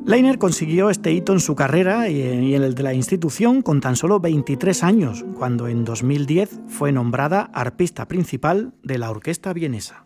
Leiner consiguió este hito en su carrera y en el de la institución con tan solo 23 años, cuando en 2010 fue nombrada arpista principal de la Orquesta Vienesa.